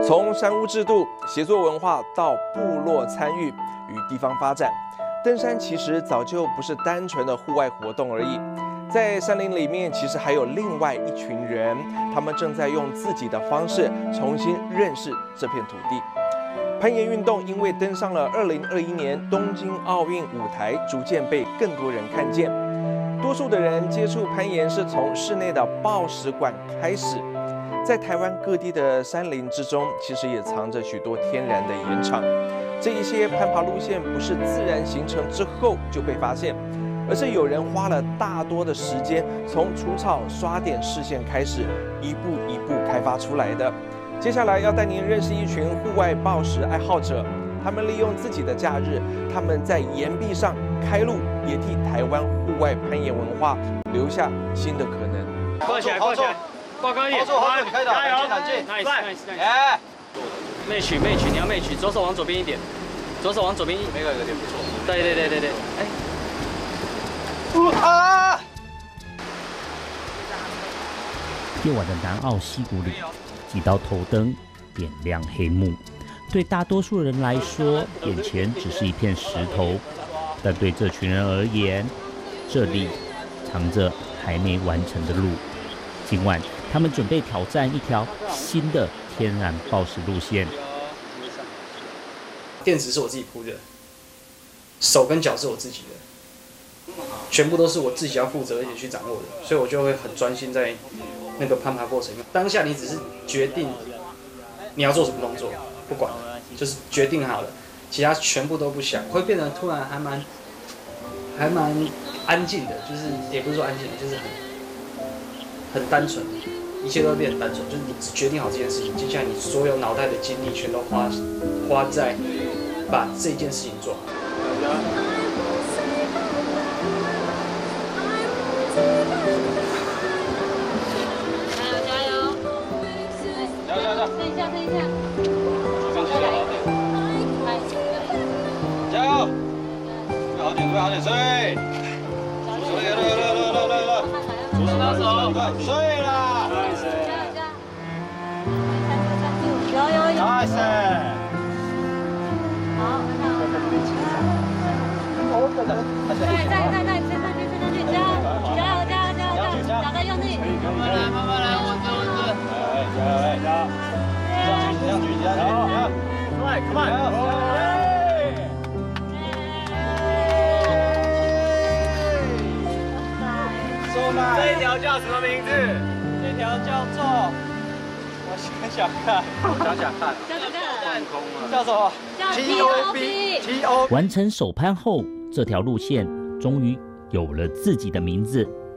从山屋制度、协作文化到部落参与与地方发展，登山其实早就不是单纯的户外活动而已。在山林里面，其实还有另外一群人，他们正在用自己的方式重新认识这片土地。攀岩运动因为登上了2021年东京奥运舞台，逐渐被更多人看见。多数的人接触攀岩是从室内的抱石馆开始。在台湾各地的山林之中，其实也藏着许多天然的岩场。这一些攀爬路线不是自然形成之后就被发现，而是有人花了大多的时间，从除草、刷点视线开始，一步一步开发出来的。接下来要带您认识一群户外抱石爱好者，他们利用自己的假日，他们在岩壁上开路，也替台湾户外攀岩文化留下新的可能。 过起来，过起来，挂高一点，好，你可以的，加油 ，nice，媚曲，你要媚曲，左手往左边一点，左手往左边一，那个有点不错。对，哎， 啊！ 夜晚的南澳溪谷里，几道头灯点亮黑幕。对大多数人来说，眼前只是一片石头，但对这群人而言，这里藏着还没完成的路。今晚，他们准备挑战一条新的天然抱石路线。 垫子是我自己铺的，手跟脚是我自己的，全部都是我自己要负责而且去掌握的，所以我就会很专心在那个攀爬过程。当下你只是决定你要做什么动作，不管，就是决定好了，其他全部都不想，会变得突然还蛮安静的，就是也不是说安静，就是很单纯，一切都会变得单纯，就是你只决定好这件事情，接下来你所有脑袋的精力全都花在把这件事情做好。 加油！好点，好点，睡！热！主持到手，睡啦！有！nice！好，再，撑上去，加油！脚再用力，慢慢来，稳着。加油！快，come on！这一条叫什么名字？这条叫做……我想看。叫什么？叫 TOB。 完成首攀后，这条路线终于有了自己的名字